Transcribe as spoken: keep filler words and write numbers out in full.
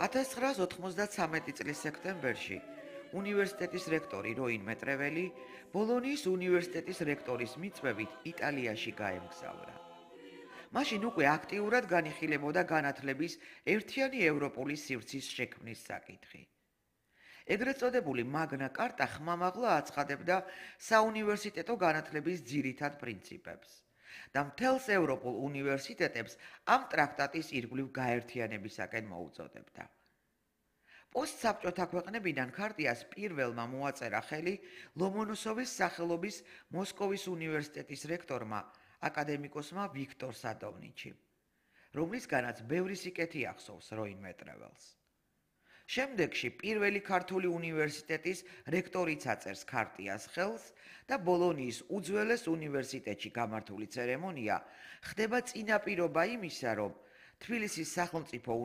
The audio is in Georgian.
ათას ცხრაასი ოთხმოცდათვრამეტი წლის სექტემბერში უნივერსიტეტის რექტორი როინ მეტრეველი ბოლონიის უნივერსიტეტის რექტორის მიწვევით იტალიაში გაემგზავრა. მაშინ უკვე აქტიურად განიხილებოდა განათლების ერთიანი ევროპული სივრცის შექმნის საკითხი. ეგრეთ წოდებული მაგნა კარტა ხმამაღლა აცხადებდა საუნივერსიტეტო განათლების ძირითად პრინციპებს და მთელს ევროპულ უნივერსიტეტებს ამ ტრაქტატის ირგვლივ გაერთიანებისაკენ მოუწოდებდა. პოსტსაბჭოთა ქვეყნებიდან ქარტიას პირველმა მოაწერა ხელი ლომონოსოვის სახელობის მოსკოვის უნივერსიტეტის რექტორმა აკადემიკოსმა ვიქტორ სადოვნიჩიმ, რომლისგანაც ბევრი სიკეთი ახსოვს როინ მეტრეველს. შემდეგში პირველი ქართული უნივერსიტეტის რექტორიც აწერს ქარტიას ხელს და ბოლონიის უძველეს უნივერსიტეტში გამართული ცერემონია ხდება წინაპირობა იმისა, რომ თბილისის სახელმწიფო